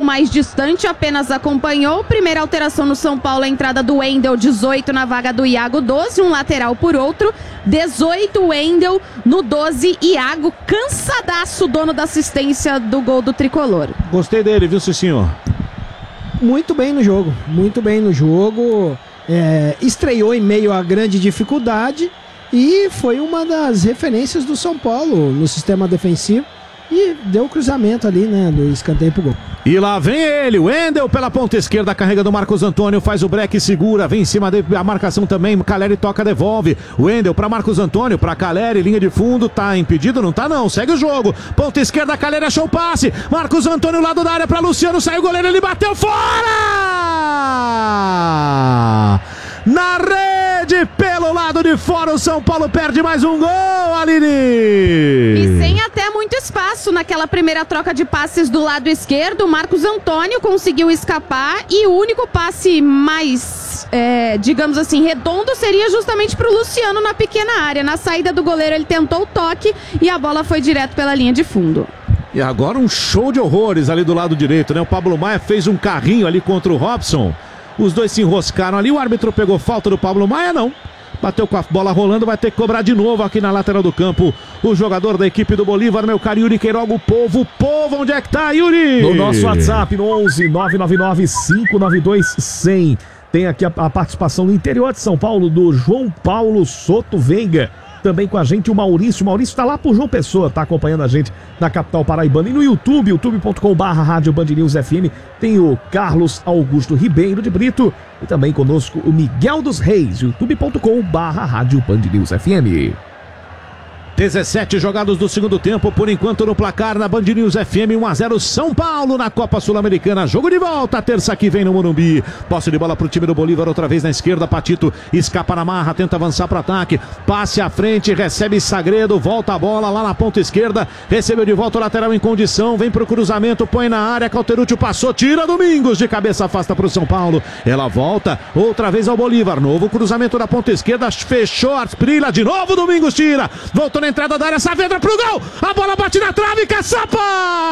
mais distante, apenas acompanhou. Primeira alteração no São Paulo, a entrada do Wendel, 18 na vaga do Iago, 12, um lateral por outro. 18, Wendel, no 12, Iago, cansadaço, dono da assistência do gol do Tricolor. Gostei dele, viu, Cicinho? Muito bem no jogo, muito bem no jogo. Estreou em meio a grande dificuldade e foi uma das referências do São Paulo no sistema defensivo. E deu o cruzamento ali, né, do escanteio pro gol. E lá vem ele, o Wendel pela ponta esquerda, carrega do Marcos Antônio, faz o break, segura, vem em cima da marcação também, Caleri toca, devolve. Wendel para Marcos Antônio, para Caleri, linha de fundo, tá impedido? Não tá não, segue o jogo. Ponta esquerda, Caleri achou o passe, Marcos Antônio, lado da área para Luciano, saiu o goleiro, ele bateu fora! Na rede, pelo lado de fora, o São Paulo perde mais um gol, Aline! E sem até muito espaço naquela primeira troca de passes do lado esquerdo, o Marcos Antônio conseguiu escapar e o único passe mais, digamos assim, redondo seria justamente para o Luciano na pequena área. Na saída do goleiro ele tentou o toque e a bola foi direto pela linha de fundo. E agora um show de horrores ali do lado direito, né? O Pablo Maia fez um carrinho ali contra o Robson. Os dois se enroscaram ali, o árbitro pegou falta do Pablo Maia, não. Bateu com a bola rolando, vai ter que cobrar de novo aqui na lateral do campo. O jogador da equipe do Bolívar, meu caro Yuri Queiroga, o povo, onde é que tá, Yuri? No nosso WhatsApp, no 11 999 592 100. Tem aqui a participação no interior de São Paulo, do João Paulo Soto Venga. Também com a gente o Maurício. O Maurício está lá por João Pessoa, tá acompanhando a gente na capital paraibana. E no YouTube, youtube.com/Rádio Band News FM, tem o Carlos Augusto Ribeiro de Brito. E também conosco o Miguel dos Reis, youtube.com/Rádio Band News FM. 17 jogados do segundo tempo, por enquanto no placar na Band News FM, 1-0 São Paulo na Copa Sul-Americana, jogo de volta, terça que vem no Morumbi. Posse de bola pro time do Bolívar, outra vez na esquerda, Patito escapa na marra, tenta avançar pro ataque, passe à frente, recebe Sagredo, volta a bola lá na ponta esquerda, recebeu de volta o lateral em condição, vem pro cruzamento, põe na área, Cauterucci passou, tira Domingos, de cabeça afasta pro São Paulo, ela volta, outra vez ao Bolívar, novo cruzamento da ponta esquerda, fechou a Asprila, de novo Domingos tira, voltou na entrada da área, Saavedra pro gol, a bola bate na trave, Caçapa!